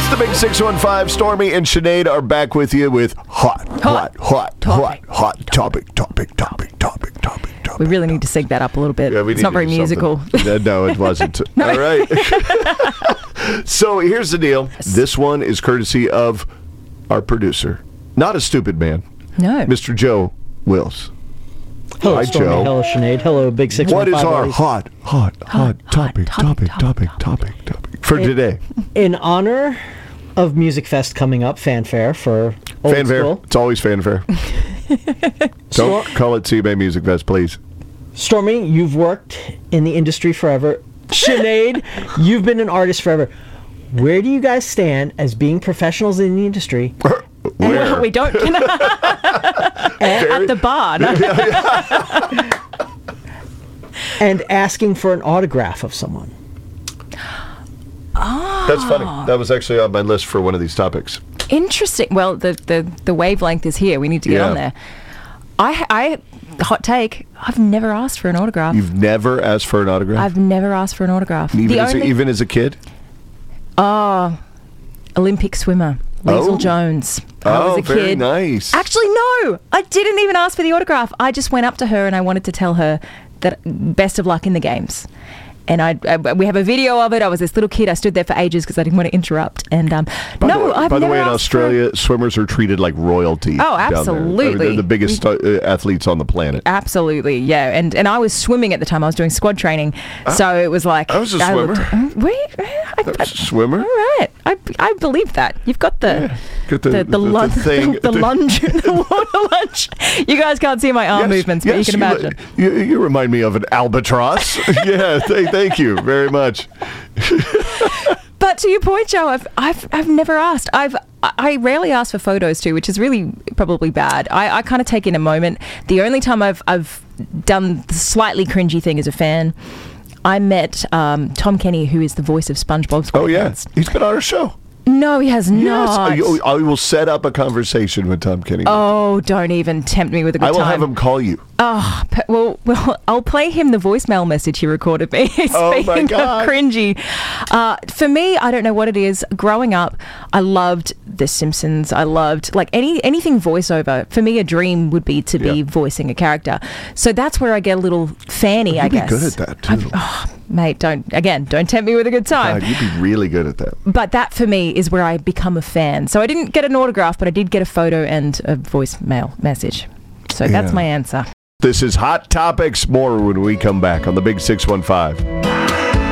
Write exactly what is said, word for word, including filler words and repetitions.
It's the Big six one five. Stormy and Sinead are back with you with hot, hot, hot, hot, Topic. hot, hot topic, topic, topic, topic, topic, topic. We really need to sync that up a little bit. Yeah, we it's need not to very do musical. something. No, it wasn't. No. All right. So here's the deal. This one is courtesy of our producer. Not a stupid man. No. Mister Joe Wills. Hello, Hi, Stormy. Joe. Hello, Sinead. Hello, Big Six What One is Five our buddies. hot, hot, hot, Hot, topic, hot, topic, topic, topic, topic, topic for It- today? In honor of Music Fest coming up, fanfare for old Fanfare. school. It's always fanfare. Don't call it C B A Music Fest, please. Stormy, you've worked in the industry forever. Sinead, you've been an artist forever. Where do you guys stand as being professionals in the industry Where? We don't. At the bar. No? and asking for an autograph of someone? That's funny. That was actually on my list for one of these topics. Interesting. Well, the, the, the wavelength is here. We need to get Yeah. on there. I, I, hot take, I've never asked for an autograph. You've never asked for an autograph? I've never asked for an autograph. even, the as a, only, even as a kid? Oh, Olympic swimmer, Liesl Oh. Jones. I Oh, was a very kid. nice. Actually, no. I didn't even ask for the autograph. I just went up to her and I wanted to tell her that best of luck in the games. And I, I we have a video of it. I was this little kid. I stood there for ages because I didn't want to interrupt. And um, By no, the way, I've by the never way in asked for- Australia, swimmers are treated like royalty. Oh, down there. I mean, absolutely. they're the biggest uh, athletes on the planet. Absolutely, yeah. And and I was swimming at the time. I was doing squad training, so it was like I was a I swimmer. looked- were you? I, I was a I- swimmer. All right, I I believe that you've got the Yeah, got the- the, the- the lun- thing- the, lunge, the water lunge. You guys can't see my arm Yes, movements, but yes, you can imagine. You, you remind me of an albatross. yeah, th- thank you very much. But to your point, Joe, I've I've I've never asked. I've I rarely ask for photos too, which is really probably bad. I, I kind of take in a moment. The only time I've I've done the slightly cringy thing as a fan, I met um, Tom Kenny, who is the voice of SpongeBob SquarePants. Oh, yeah. He's been on our show. No, he has Yes. not. I, I will set up a conversation with Tom Kenny. Oh, don't even tempt me with a good I will time. have him call you. Oh, pe- well, well, I'll play him the voicemail message he recorded me. Oh, my Speaking God. of cringy, uh, for me, I don't know what it is. Growing up, I loved The Simpsons. I loved like any anything voiceover. For me, a dream would be to be Yeah. voicing a character. So that's where I get a little fanny. I You'd be guess. good at that, too. I've- oh, mate, don't again, don't tempt me with a good time. God, you'd be really good at that. But that for me is where I become a fan. So I didn't get an autograph, but I did get a photo and a voicemail message. So that's Yeah. my answer. This is Hot Topics. More when we come back on the Big six one five.